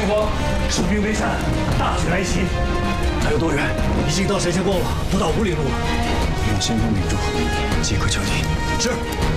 光，守兵围山，大雪来袭。 还有多远？已经到神仙宫了，不到5里路了。 让先锋顶住，即可交敌。 是。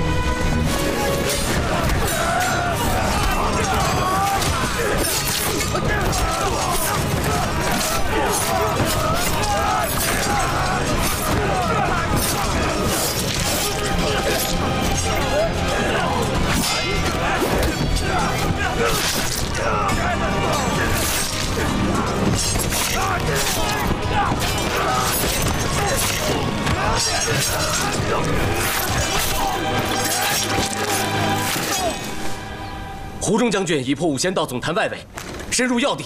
胡忠将军已破5仙道总坛外围，深入要地。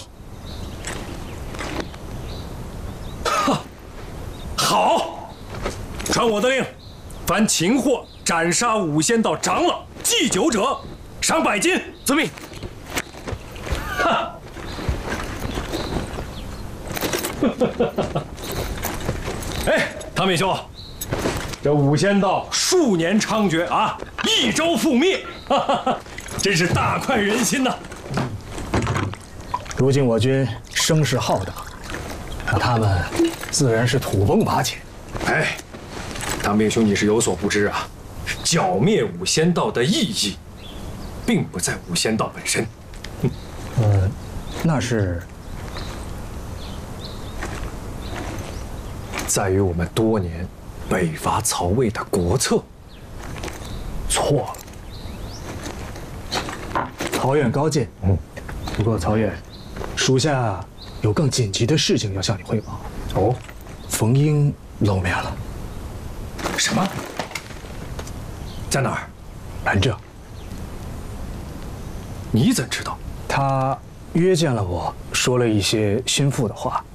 好，传我的令，凡擒获、斩杀5仙道长老、祭酒者，赏100金。 遵命。 哎，唐敏兄，这5仙道数年猖獗啊，一朝覆灭，真是大快人心呐！ 如今我军声势浩大，那他们自然是土崩瓦解。 哎，唐兵兄，你是有所不知啊，剿灭5仙道的意义，并不在5仙道本身。 那是在于我们多年北伐曹魏的国策错了。 曹院高见。不过曹院，属下有更紧急的事情要向你汇报。 哦， 冯英露面了。 什么？在哪儿？ 兰浙。 你怎知道？ 他约见了我，说了一些心腹的话。